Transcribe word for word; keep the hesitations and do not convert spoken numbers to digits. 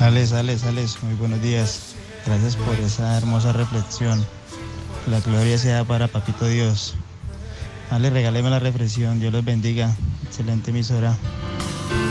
Alex, Alex, Alex, muy buenos días. Gracias por esa hermosa reflexión. La gloria sea para Papito Dios. Alex, regáleme la reflexión. Dios los bendiga. Excelente emisora.